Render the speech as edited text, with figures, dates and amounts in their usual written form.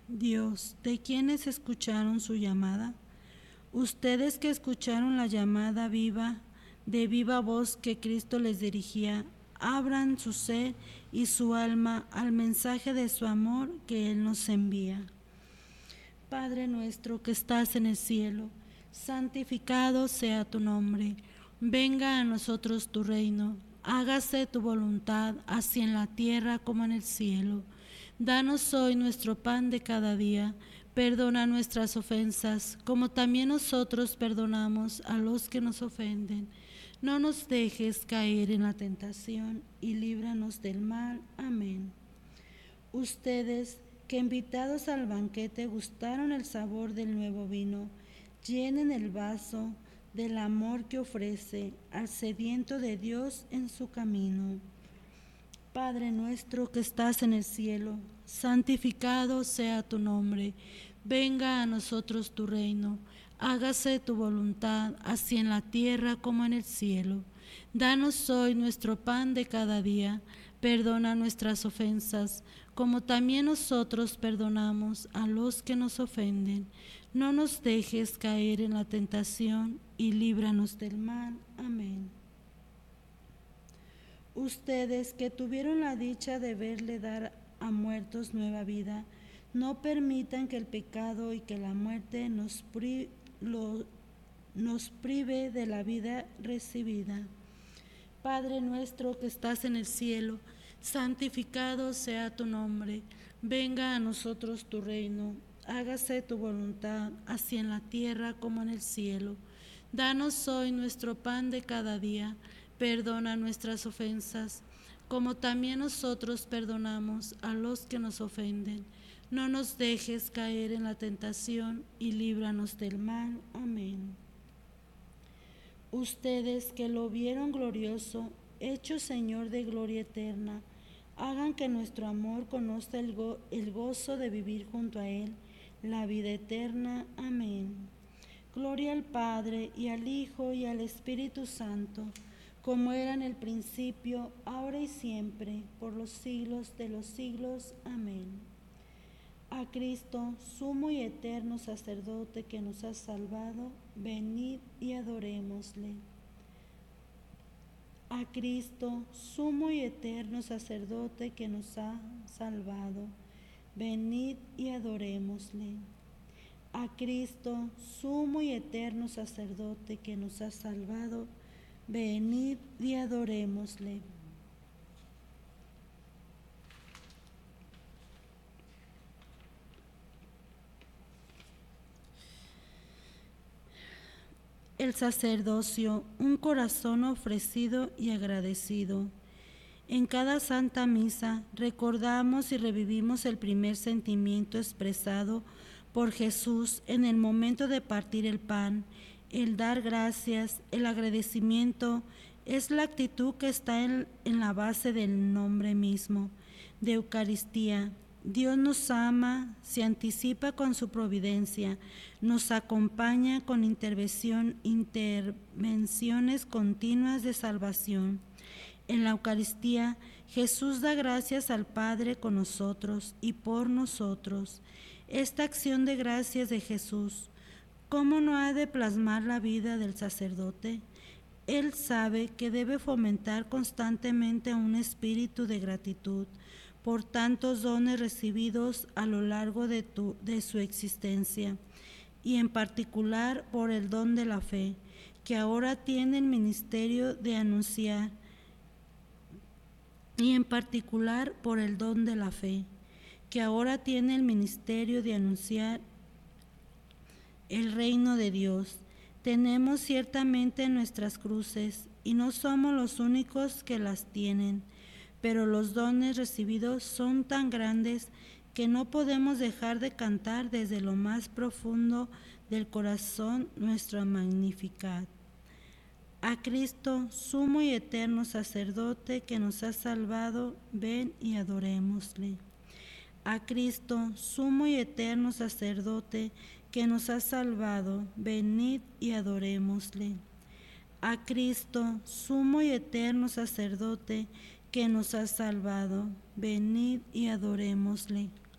Dios, ¿de quiénes escucharon su llamada? Ustedes que escucharon la llamada de viva voz que Cristo les dirigía, abran su ser y su alma al mensaje de su amor que Él nos envía. Padre nuestro que estás en el cielo, santificado sea tu nombre. Venga a nosotros tu reino. Hágase tu voluntad, así en la tierra como en el cielo. Danos hoy nuestro pan de cada día. Perdona nuestras ofensas, como también nosotros perdonamos a los que nos ofenden. No nos dejes caer en la tentación y líbranos del mal. Amén. Ustedes que invitados al banquete gustaron el sabor del nuevo vino, llenen el vaso del amor que ofrece al sediento de Dios en su camino. Padre nuestro que estás en el cielo, santificado sea tu nombre. Venga a nosotros tu reino. Hágase tu voluntad, así en la tierra como en el cielo. Danos hoy nuestro pan de cada día. Perdona nuestras ofensas, como también nosotros perdonamos a los que nos ofenden. No nos dejes caer en la tentación y líbranos del mal. Amén. Ustedes que tuvieron la dicha de verle dar a muertos nueva vida, no permitan que el pecado y que la muerte nos prive de la vida recibida. Padre nuestro que estás en el cielo, santificado sea tu nombre. Venga a nosotros tu reino. Hágase tu voluntad, así en la tierra como en el cielo. Danos hoy nuestro pan de cada día. Perdona nuestras ofensas, como también nosotros perdonamos a los que nos ofenden. No nos dejes caer en la tentación y líbranos del mal. Amén. Ustedes que lo vieron glorioso, hecho Señor de gloria eterna, hagan que nuestro amor conozca el gozo de vivir junto a Él, la vida eterna. Amén. Gloria al Padre, y al Hijo, y al Espíritu Santo, como era en el principio, ahora y siempre, por los siglos de los siglos. Amén. A Cristo, sumo y eterno sacerdote que nos ha salvado, venid y adorémosle. A Cristo, sumo y eterno sacerdote que nos ha salvado, venid y adorémosle. A Cristo, sumo y eterno sacerdote que nos ha salvado, venid y adorémosle. El sacerdocio, un corazón ofrecido y agradecido. En cada Santa Misa recordamos y revivimos el primer sentimiento expresado por Jesús en el momento de partir el pan. El dar gracias, el agradecimiento, es la actitud que está en la base del nombre mismo de Eucaristía. Dios nos ama, se anticipa con su providencia, nos acompaña con intervenciones continuas de salvación. En la Eucaristía, Jesús da gracias al Padre con nosotros y por nosotros. Esta acción de gracias de Jesús, ¿cómo no ha de plasmar la vida del sacerdote? Él sabe que debe fomentar constantemente un espíritu de gratitud por tantos dones recibidos a lo largo de su existencia, y en particular por el don de la fe, que ahora tiene el ministerio de anunciar, el reino de Dios. Tenemos ciertamente nuestras cruces, y no somos los únicos que las tienen, pero los dones recibidos son tan grandes que no podemos dejar de cantar desde lo más profundo del corazón nuestra Magnificat. A Cristo, sumo y eterno sacerdote que nos ha salvado, ven y adorémosle. A Cristo, sumo y eterno sacerdote que nos ha salvado, venid y adorémosle. A Cristo, sumo y eterno sacerdote que nos ha salvado, venid y adorémosle.